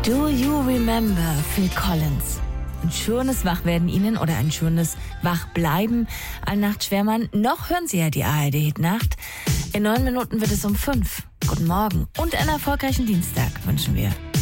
Do you remember Phil Collins? Ein schönes Wachwerden Ihnen oder ein schönes Wachbleiben an Nachtschwärmern. Noch hören Sie ja die ARD-Hitnacht. In 9 Minuten wird es um 5. Guten Morgen und einen erfolgreichen Dienstag wünschen wir.